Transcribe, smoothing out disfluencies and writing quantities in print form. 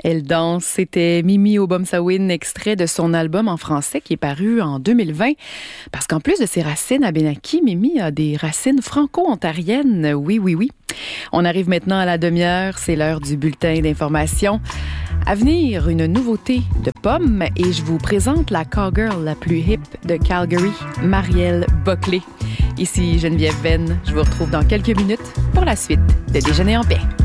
Elle danse, c'était Mimi Obomsawin, extrait de son album en français qui est paru en 2020. Parce qu'en plus de ses racines abénaquis, Mimi a des racines franco-ontariennes. Oui, oui, oui. On arrive maintenant à la demi-heure, c'est l'heure du bulletin d'information. À venir, une nouveauté de Pomme et je vous présente la cowgirl la plus hip de Calgary, Marielle Boclé. Ici Geneviève Venn, je vous retrouve dans quelques minutes pour la suite de Déjeuner en paix.